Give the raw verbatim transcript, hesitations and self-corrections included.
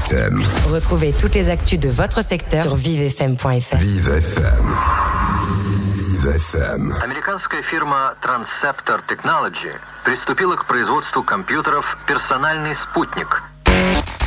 F M. Retrouvez toutes les actus de votre secteur sur vive f m point f r. Vive F M. Vive F M. Американская фирма Transceptor Technology приступила к производству компьютеров «Персональный спутник».